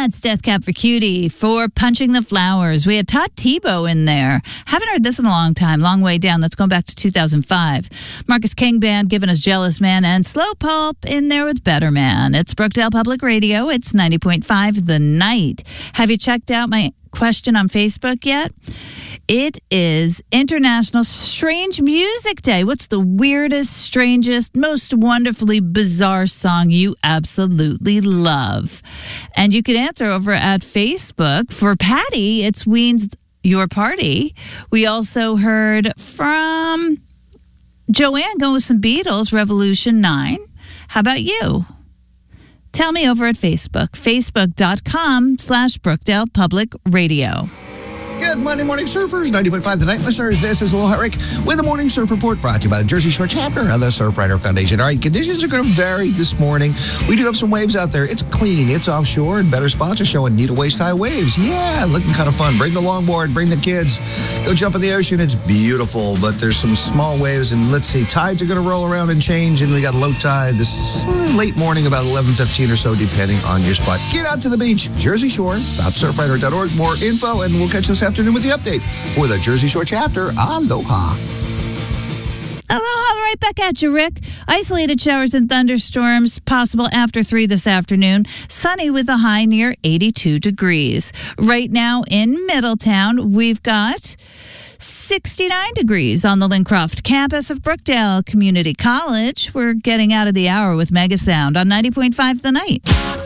That's Death Cab for Cutie for Punching the Flowers. We had Todd Tebow in there. Haven't heard this in a long time. Long Way Down. Let's go back to 2005. Marcus King Band giving us Jealous Man, and Slow Pulp in there with Better Man. It's Brookdale Public Radio. It's 90.5 The Night. Have you checked out my question on Facebook yet? It is International Strange Music Day. What's the weirdest, strangest, most wonderfully bizarre song you absolutely love? And you can answer over at Facebook. For Patty, it's Ween's Your Party. We also heard from Joanne going with some Beatles, Revolution 9. How about you? Tell me over at Facebook, facebook.com/Brookdale Public Radio. Good Monday morning, surfers. 90.5 The Night listeners. This is Aloha Rick with the Morning Surf Report brought to you by the Jersey Shore chapter of the Surfrider Foundation. All right, conditions are going to vary this morning. We do have some waves out there. It's clean. It's offshore, and better spots are showing needle waist-high waves. Yeah, looking kind of fun. Bring the longboard. Bring the kids. Go jump in the ocean. It's beautiful, but there's some small waves, and let's see. Tides are going to roll around and change, and we got a low tide this late morning, about 11:15 or so, depending on your spot. Get out to the beach. Jersey Shore.surfrider.org. More info, and we'll catch you this afternoon with the update for the Jersey Shore chapter. Aloha. Aloha, right back at you, Rick. Isolated showers and thunderstorms possible after 3 this afternoon. Sunny with a high near 82 degrees. Right now in Middletown, we've got 69 degrees on the Lincroft campus of Brookdale Community College. We're getting out of the hour with Mega Sound on 90.5 The Night.